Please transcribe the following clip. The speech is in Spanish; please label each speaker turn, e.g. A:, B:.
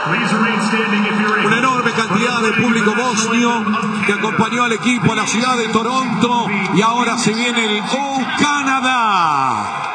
A: Una enorme cantidad de público bosnio que acompañó al equipo a la ciudad de Toronto, y ahora se viene el Go Canadá.